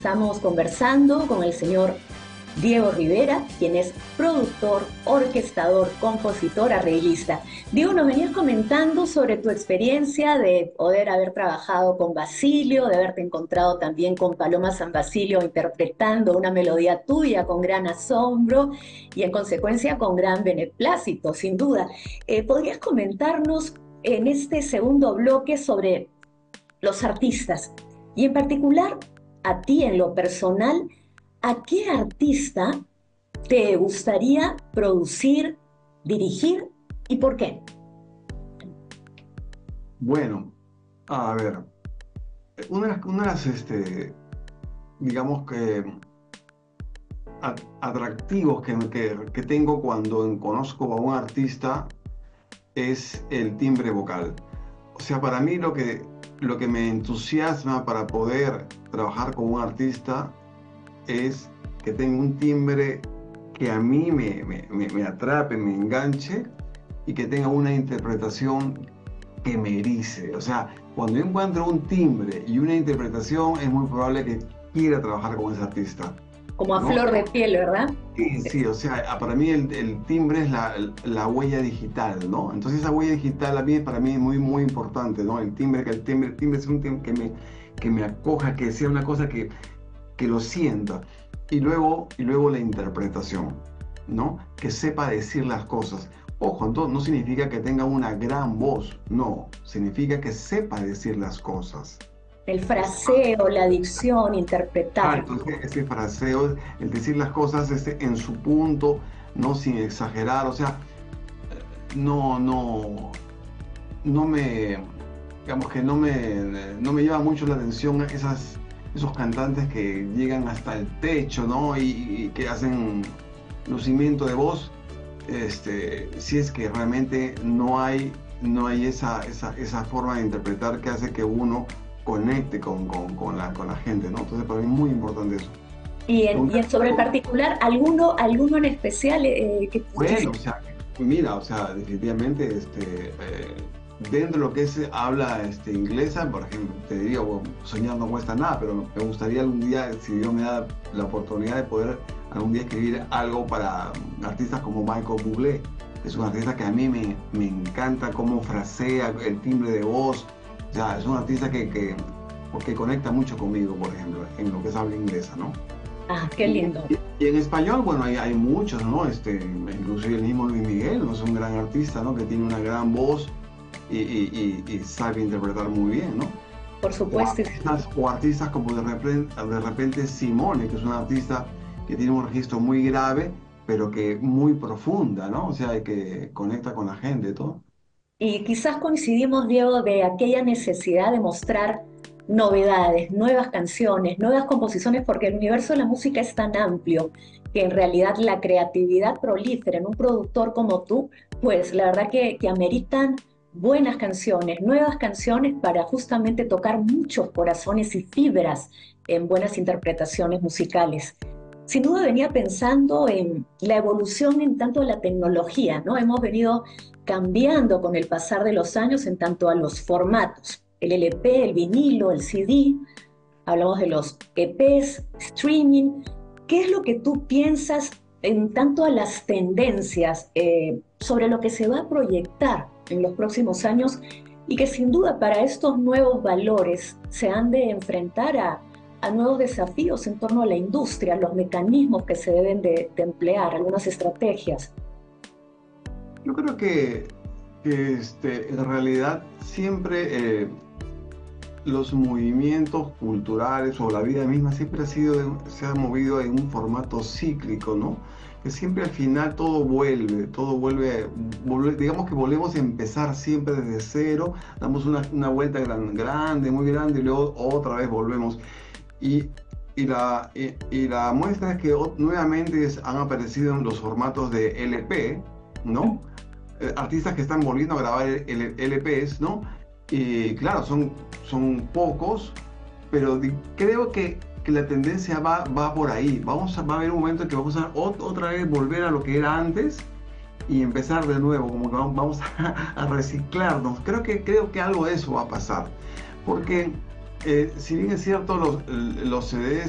Estamos conversando con el señor Diego Rivera, quien es productor, orquestador, compositor, arreglista. Diego, nos venías comentando sobre tu experiencia de poder haber trabajado con Basilio, de haberte encontrado también con Paloma San Basilio interpretando una melodía tuya con gran asombro y en consecuencia con gran beneplácito, sin duda. ¿Podrías comentarnos en este segundo bloque sobre los artistas y en particular a ti en lo personal, a qué artista te gustaría producir, dirigir y por qué? Bueno, a ver, digamos que atractivos que tengo cuando conozco a un artista es el timbre vocal. O sea, para mí lo que me entusiasma para poder trabajar con un artista es que tenga un timbre que a mí me atrape, me enganche y que tenga una interpretación que me erice. O sea, cuando yo encuentro un timbre y una interpretación, es muy probable que quiera trabajar con ese artista, Como a ¿no? flor de piel, ¿verdad? Sí, sí, o sea, para mí el timbre es la huella digital, ¿no? Entonces esa huella digital para mí es muy, muy importante, ¿no? El timbre es un timbre que me acoja, que sea una cosa que lo sienta. Y luego la interpretación, ¿no? Que sepa decir las cosas. Ojo, entonces no significa que tenga una gran voz, no, significa que sepa decir las cosas. El fraseo, la dicción, interpretar. Entonces ese fraseo, el decir las cosas en su punto, no sin exagerar, o sea, no, no, no me, digamos que no me llama mucho la atención esos cantantes que llegan hasta el techo, ¿no? Y que hacen lucimiento de voz, si es que realmente no hay esa forma de interpretar que hace que uno conecte con la gente, ¿no? Entonces para mí es muy importante eso. Sobre el particular, alguno en especial que Bueno, o quisieras. sea, mira, o sea, definitivamente, dentro de lo que es habla inglesa, por ejemplo, te diría, bueno, soñar no cuesta nada, pero me gustaría algún día, si Dios me da la oportunidad de poder algún día escribir algo para artistas como Michael Bublé, que es un artista que a mí me encanta cómo frasea, el timbre de voz, o sea, es un artista porque conecta mucho conmigo, por ejemplo, en lo que es habla inglesa, ¿no? Ah, qué Y, lindo. y en español, bueno, hay muchos, ¿no? Inclusive el mismo Luis Miguel, ¿no? Es un gran artista, ¿no? Que tiene una gran voz y sabe interpretar muy bien, ¿no? Por O supuesto. artistas, o artistas como de repente Simone, que es una artista que tiene un registro muy grave, pero que muy profunda, ¿no? O sea, que conecta con la gente, y todo. Y quizás coincidimos, Diego, de aquella necesidad de mostrar novedades, nuevas canciones, nuevas composiciones, porque el universo de la música es tan amplio que en realidad la creatividad prolífera en un productor como tú, pues la verdad que ameritan buenas canciones, nuevas canciones para justamente tocar muchos corazones y fibras en buenas interpretaciones musicales. Sin duda venía pensando en la evolución en tanto a la tecnología, ¿no? Hemos venido cambiando con el pasar de los años en tanto a los formatos, el LP, el vinilo, el CD, hablamos de los EPs, streaming. ¿Qué es lo que tú piensas en tanto a las tendencias sobre lo que se va a proyectar en los próximos años y que sin duda para estos nuevos valores se han de enfrentar a nuevos desafíos en torno a la industria, los mecanismos que se deben de emplear, algunas estrategias? Yo creo que en realidad siempre los movimientos culturales o la vida misma siempre se ha movido en un formato cíclico, ¿no? Que siempre al final digamos que volvemos a empezar siempre desde cero, damos una vuelta grande, muy grande, y luego otra vez volvemos. Y, y la muestra es que nuevamente han aparecido en los formatos de LP, ¿no? Artistas que están volviendo a grabar LPs, ¿no? Y claro, son pocos, pero creo que la tendencia va por ahí. Va a haber un momento en que vamos a otra vez volver a lo que era antes y empezar de nuevo, como que vamos a reciclarnos. Creo que algo de eso va a pasar, porque si bien es cierto, los CDs